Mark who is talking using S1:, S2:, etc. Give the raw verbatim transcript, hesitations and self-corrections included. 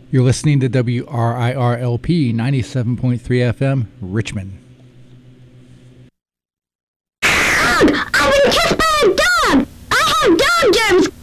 S1: You're listening to W R I R L P ninety-seven point three F M, Richmond.
S2: Dog! I've been kissed by a dog! I have dog germs!